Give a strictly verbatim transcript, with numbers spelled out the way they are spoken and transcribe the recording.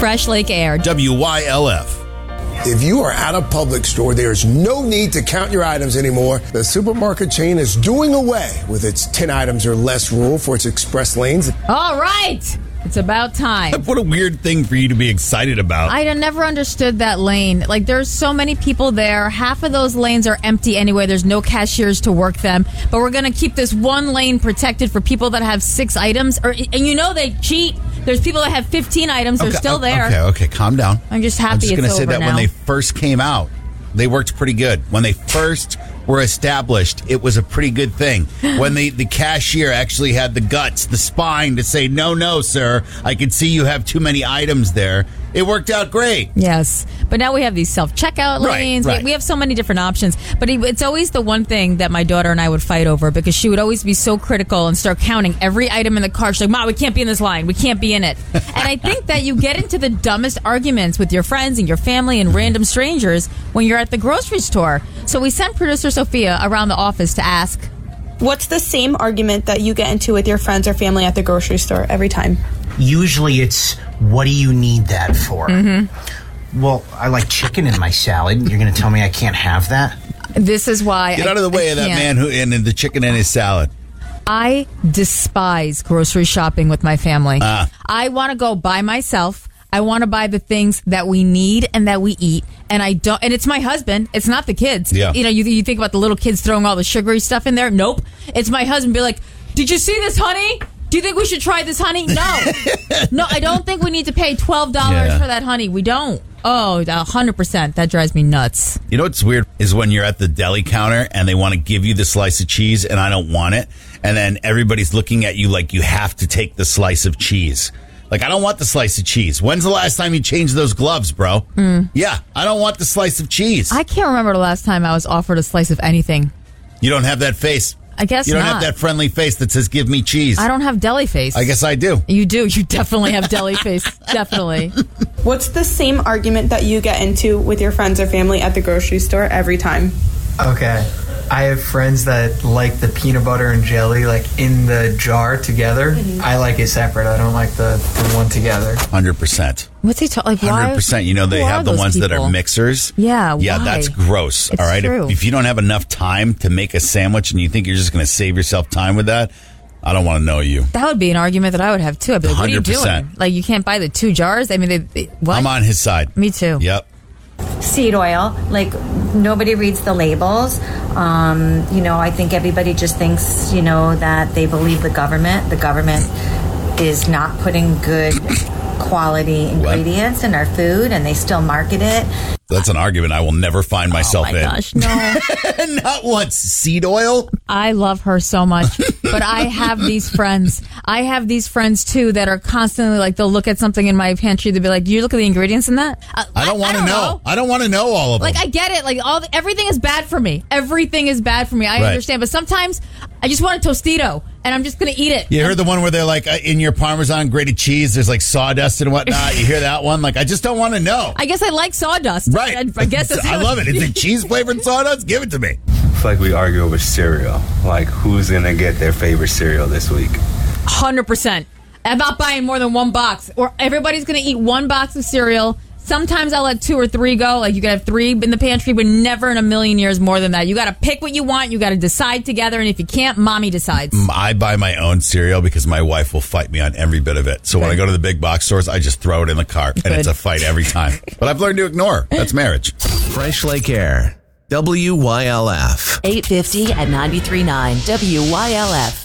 Fresh Lake Air. W Y L F. If you are at a Publix store, there is no need to count your items anymore. The supermarket chain is doing away with its ten items or less rule for its express lanes. All right. It's about time. What a weird thing for you to be excited about. I never understood that lane. Like, there's so many people there. Half of those lanes are empty anyway. There's no cashiers to work them. But we're going to keep this one lane protected for people that have six items. Or, and you know they cheat. There's people that have fifteen items. They're okay, still there. Okay, okay, calm down. I'm just happy I'm just it's gonna say over that now. when they first came out, they worked pretty good. When they first were established, it was a pretty good thing. When the, the cashier actually had the guts, the spine to say, no, no, sir, I can see you have too many items there. It worked out great. Yes. But now we have these self-checkout lanes. Right, right. We have so many different options. But it's always the one thing that my daughter and I would fight over because she would always be so critical and start counting every item in the cart. She's like, Mom, we can't be in this line. We can't be in it. And I think that you get into the dumbest arguments with your friends and your family and random strangers when you're at the grocery store. So we sent producer Sophia around the office to ask, what's the same argument that you get into with your friends or family at the grocery store every time? Usually it's, what do you need that for? Mm-hmm. Well, I like chicken in my salad. You're going to tell me I can't have that? This is why Get I, out of the way I of that can't. man who and the chicken in his salad. I despise grocery shopping with my family. Ah. I want to go by myself. I want to buy the things that we need and that we eat. And I don't, and it's my husband. It's not the kids. Yeah. You know, you, you think about the little kids throwing all the sugary stuff in there. Nope. It's my husband be like, did you see this, honey? Do you think we should try this, honey? No. No, I don't think we need to pay twelve dollars Yeah. for that, honey. We don't. Oh, one hundred percent. That drives me nuts. You know what's weird is when you're at the deli counter and they want to give you the slice of cheese and I don't want it. And then everybody's looking at you like you have to take the slice of cheese. Like, I don't want the slice of cheese. When's the last time you changed those gloves, bro? Mm. Yeah, I don't want the slice of cheese. I can't remember the last time I was offered a slice of anything. You don't have that face. I guess You don't not. have that friendly face that says, give me cheese. I don't have deli face. I guess I do. You do. You definitely have deli face. Definitely. What's the same argument that you get into with your friends or family at the grocery store every time? Okay. I have friends that like the peanut butter and jelly like in the jar together. Mm-hmm. I like it separate. I don't like the, the one together. one hundred percent. What's he talking? Like, why? one hundred percent. You know, they Who have are the those ones that people? are mixers. Yeah, Yeah, why? that's gross. It's all right. true. If, if you don't have enough time to make a sandwich and you think you're just going to save yourself time with that, I don't want to know you. That would be an argument that I would have too. I'd be like, what are you one hundred percent. doing? Like, you can't buy the two jars? I mean, they, they what? I'm on his side. Me too. Yep. Seed oil, like nobody reads the labels. Um, you know, I think everybody just thinks, you know, that they believe the government. The government is not putting good quality ingredients in our food, and they still market it. That's an argument I will never find myself Oh my in. gosh, no. Not once. Seed oil? I love her so much, but I have these friends. I have these friends too that are constantly like, they'll look at something in my pantry. They'll be like, "Do you look at the ingredients in that?" Uh, I don't want to know. know. I don't want to know all of them. Like, I get it. Like, all the, everything is bad for me. Everything is bad for me. I Right. understand, but sometimes I just want a Tostito, and I'm just going to eat it. You heard the one where they're like, uh, in your Parmesan grated cheese, there's like sawdust and whatnot. You hear that one? Like, I just don't want to know. I guess I like sawdust. Right. I, I guess that's I love it. Is it cheese flavored sawdust? Give it to me. It's like we argue over cereal. Like, who's going to get their favorite cereal this week? one hundred percent. I'm not buying more than one box. Or everybody's going to eat one box of cereal. Sometimes I'll let two or three go. Like, you can have three in the pantry, but never in a million years more than that. You got to pick what you want. You got to decide together. And if you can't, mommy decides. I buy my own cereal because my wife will fight me on every bit of it. So when I go to the big box stores, I just throw it in the cart. And Good. it's a fight every time. But I've learned to ignore. That's marriage. Fresh Lake Air. W Y L F. eight fifty at ninety-three point nine W Y L F.